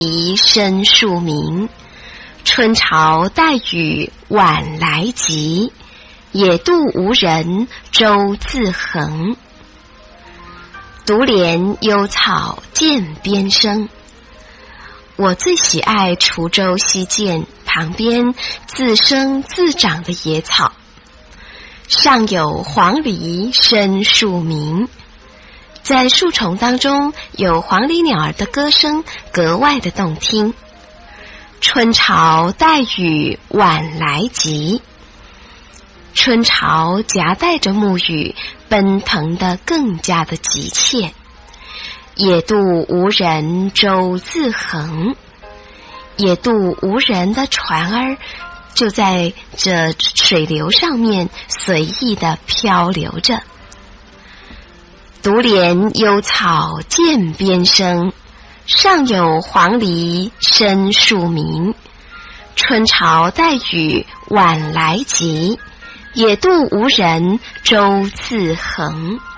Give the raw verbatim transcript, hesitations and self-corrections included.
梨生树鸣，春潮带雨晚来急，野渡无人舟自横。独怜幽草涧边生，我最喜爱滁州西涧旁边自生自长的野草，上有黄鹂生树鸣，在树丛当中有黄鹂鸟儿的歌声格外的动听。春潮带雨晚来急，春潮夹带着暮雨，奔腾得更加的急切。野渡无人舟自横，野渡无人的船儿就在这水流上面随意地漂流着。独怜幽草涧边生，上有黄鹂生树鸣，春潮带雨晚来急，野渡无人舟自横。